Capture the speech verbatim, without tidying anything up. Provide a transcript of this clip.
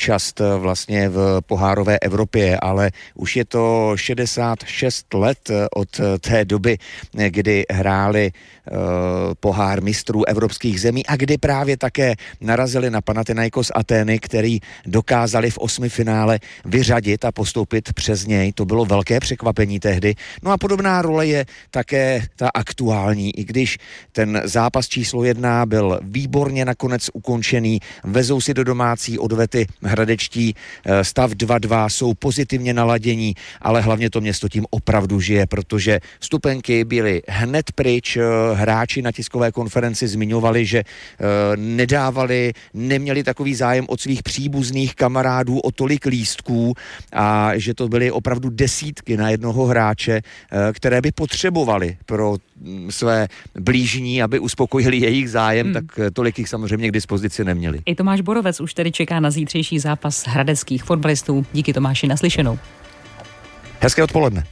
účast vlastně v pohárové Evropě, ale už je to šedesát šest let od té doby, kdy hráli pohár mistrů evropských zemí a kdy právě také narazili na Panathinaikos Atény, který dokázali v osmifinále vyřadit a postoupit přes něj. To bylo velké překvapení tehdy. No a podobná role je také ta aktuální, i když ten zápas číslo jedna byl výborně nakonec ukončený, vezou si do domácí odvety hradečtí, stav dva dva, jsou pozitivně naladění, ale hlavně to město tím opravdu žije, protože vstupenky byly hned pryč, hráči na tiskové konferenci zmiňovali, že nedávali, neměli takový zájem od svých příbuzných kamarádů o tolik lístků a že to byly opravdu desítky na jednoho hráče, které by potřebovali pro své blížní, aby uspokojili jejich zájem, hmm. tak tolik jich samozřejmě k dispozici neměli. I Tomáš Borovec už tedy čeká na zítřejší zápas hradeckých fotbalistů. Díky, Tomáši, naslyšenou. Hezké odpoledne.